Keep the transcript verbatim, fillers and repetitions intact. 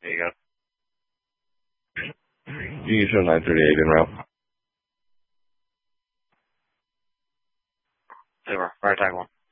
There you go. You can show nine thirty-eight in route. Super. Fire attack one.